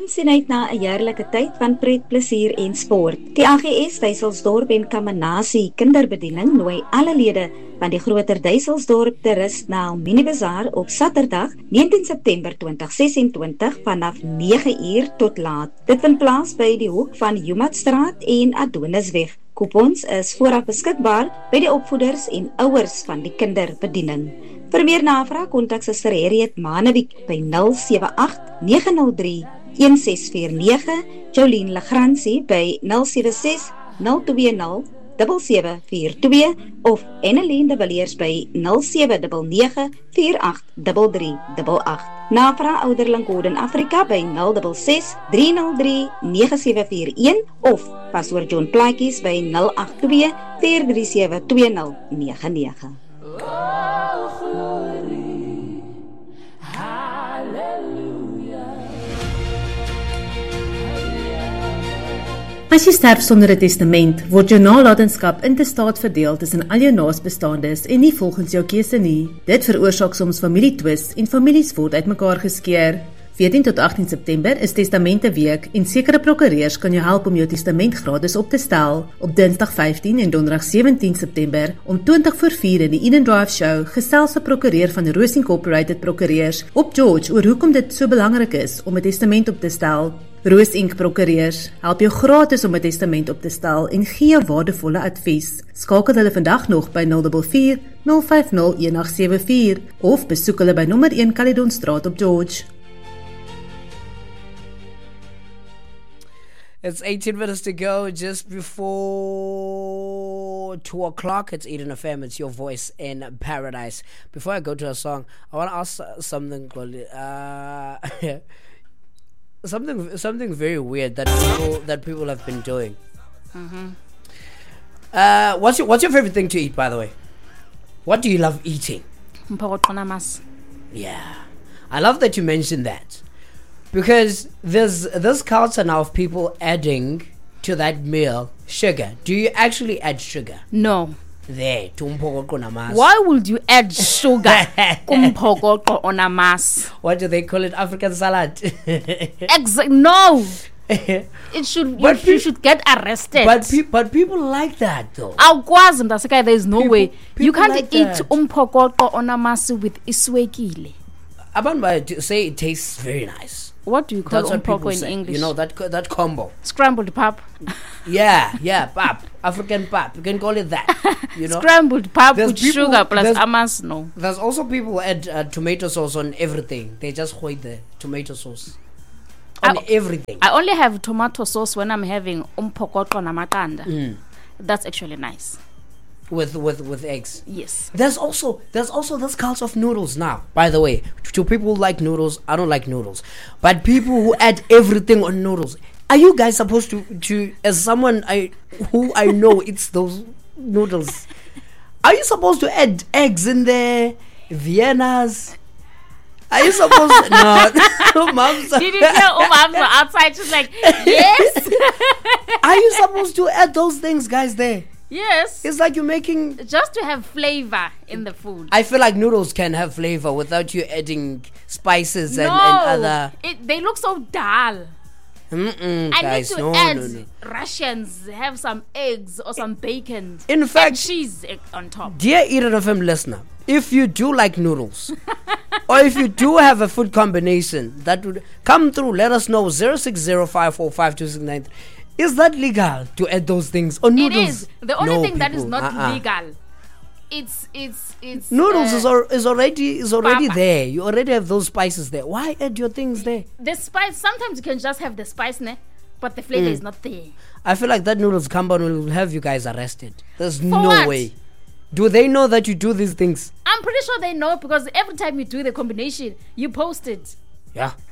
Ons sien uit na 'n heerlike tyd van pret, plesier en sport. Die AGS Duiselsdorp en Kamanasie Kinderbediening nooi alle lede van die groter Duiselsdorp te rus na 'n mini-bazaar op Saterdag, 19 September 2026 vanaf 9 uur tot laat. Dit vind plaas by die hoek van Humatstraat en Adonisweg. Coupons is vooraf beskikbaar by die opvoeders en ouers van die kinderbediening. Vir meer navraag kontak Suster Harriet Manewijk by 078 903 1649, Jolien Legrandsie by 076 020 7742 of Annelien de Villiers by 0799 483388. Navraag Ouderling Gordon Afrika by 066 303 9741 of Pastoor John Plaatjies by 082 437 2099. As jy sterf sonder 'n testament, word jou nalatenskap intestaat verdeel tussen al jou naasbestaandes en nie volgens jou keuse nie. Dit veroorsaak soms familietwis en families word uitmekaar geskeur. 14 tot 18 September is Testamenteweek en sekere prokureurs kan jou help om jou testament gratis op te stel. Op Dinsdag 15 en Donderdag 17 September om 20:04 in die Eden Drive Show gesels 'n prokureur van Roos Incorporated Prokureurs op George oor hoekom dit so belangrik is om 'n testament op te stel. Roos Inc. Prokureurs help jou gratis om 'n testament op te stel en gee jou waardevolle advies. Skakel hulle vandag nog by 044 050 1874 of besoek hulle by nommer 1 Caledonstraat op George. It's 18 minutes to go, just before 2 o'clock. It's Eden FM, it's your voice in paradise. Before I go to a song, I want to ask something called, something very weird that people have been doing. What's your favorite thing to eat, by the way? What do you love eating? Yeah, I love that you mentioned that. Because there's this culture now of people adding to that meal sugar. Do you actually add sugar? No. There, tumpoko na mas. Why would you add sugar kumpoko on a mass? What do they call it? African salad. No. It should. You should get arrested. But people like that though. There's no way you can't like eat that. umpoko on a mass with iswekile. Abanba say it tastes very nice. What do you call That's what umpoko people in say. English? You know that combo. Scrambled pap. Yeah, pap, African pap. You can call it that. You know, Scrambled pap There's with people- sugar plus there's- amas. No. there's also people who add tomato sauce on everything. They just hoid the tomato sauce on everything. I only have tomato sauce when I'm having umpoko namakanda. That's actually nice. With eggs. Yes. There's also this culture of noodles now. By the way, to people who like noodles, I don't like noodles, but people who add everything on noodles. Are you guys supposed to as someone who I know eats those noodles? Are you supposed to add eggs in there, Viennas? Are you supposed to? No, Mom's. Did you hear Mom's outside? She's like, yes. Are you supposed to add those things, guys? There, Yes. it's like you're making. Just to have flavor in the food. I feel like noodles can have flavor without you adding spices and other. They look so dull. I Guys, need to add Russians, have some eggs or some bacon. In fact, and cheese on top. dear Eden FM listener, if you do like noodles, or if you do have a food combination that would come through, let us know. 0605452693. Is that legal to add those things on noodles? It is. The only No, thing that is people, not legal. It's Noodles is already papa. there. You already have those spices there. Why add your things there? the spice. Sometimes you can just have the spice, but the flavor is not there. I feel like that noodles company will have you guys arrested. There's For no what? way. Do they know that you do these things? I'm pretty sure they know because every time you do the combination, you post it. Yeah.